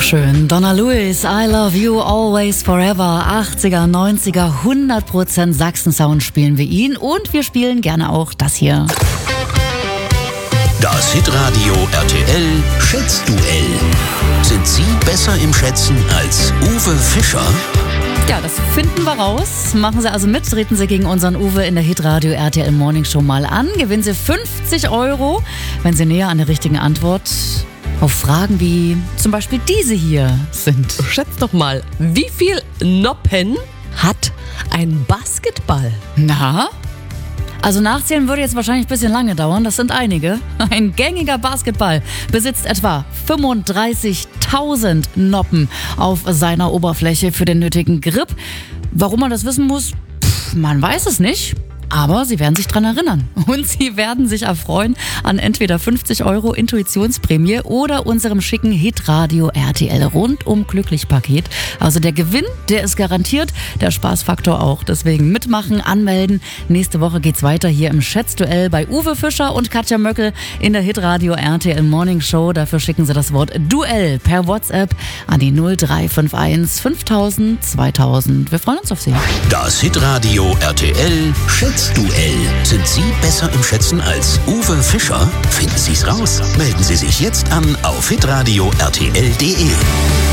auch schön. Donna Lewis, I Love You Always Forever, 80er, 90er, 100% Sachsen-Sound spielen wir ihn und wir spielen gerne auch das hier. Das Hitradio RTL Schätzduell. Sind Sie besser im Schätzen als Uwe Fischer? Ja, das finden wir raus. Machen Sie also mit, treten Sie gegen unseren Uwe in der Hitradio RTL Morning Show mal an. Gewinnen Sie 50 €, wenn Sie näher an der richtigen Antwort auf Fragen wie zum Beispiel diese hier sind. Schätz doch mal, wie viel Noppen hat ein Basketball? Na? Also nachzählen würde jetzt wahrscheinlich ein bisschen lange dauern, das sind einige. Ein gängiger Basketball besitzt etwa 35.000 Noppen auf seiner Oberfläche für den nötigen Grip. Warum man das wissen muss, man weiß es nicht. Aber Sie werden sich dran erinnern und Sie werden sich erfreuen an entweder 50 € Intuitionsprämie oder unserem schicken Hitradio RTL rundum glücklich Paket. Also der Gewinn, der ist garantiert, der Spaßfaktor auch. Deswegen mitmachen, anmelden. Nächste Woche geht's weiter hier im Schätzduell bei Uwe Fischer und Katja Möckel in der Hitradio RTL Morning Show. Dafür schicken Sie das Wort Duell per WhatsApp an die 0351 5000 2000. Wir freuen uns auf Sie. Das Hitradio RTL Schätzduell. Sind Sie besser im Schätzen als Uwe Fischer? Finden Sie's raus. Melden Sie sich jetzt an auf hitradio rtl.de.